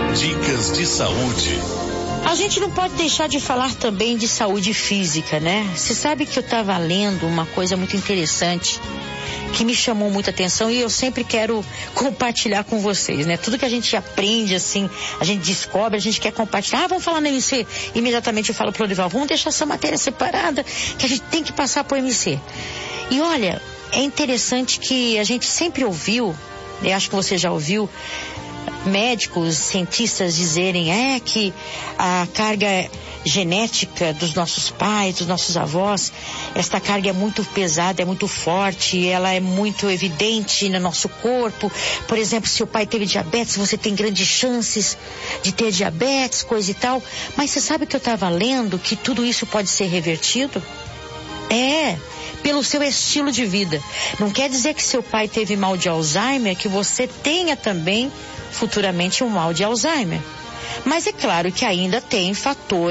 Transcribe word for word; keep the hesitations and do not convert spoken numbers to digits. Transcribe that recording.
Dicas de saúde. A gente não pode deixar de falar também de saúde física, né? Você sabe que eu estava lendo uma coisa muito interessante que me chamou muita atenção e eu sempre quero compartilhar com vocês, né? Tudo que a gente aprende, assim, a gente descobre, a gente quer compartilhar. Ah, vamos falar no M C. Imediatamente eu falo pro Lorival, vamos deixar essa matéria separada, que a gente tem que passar pro M C. E olha, é interessante que a gente sempre ouviu, eu acho que você já ouviu, médicos, cientistas dizerem é que a carga genética dos nossos pais, dos nossos avós, esta carga é muito pesada, é muito forte, ela é muito evidente no nosso corpo. Por exemplo, se o pai teve diabetes, você tem grandes chances de ter diabetes, coisa e tal. Mas você sabe que eu estava lendo que tudo isso pode ser revertido? É, pelo seu estilo de vida. Não quer dizer que seu pai teve mal de Alzheimer, que você tenha também futuramente um mal de Alzheimer. Mas é claro que ainda tem fatores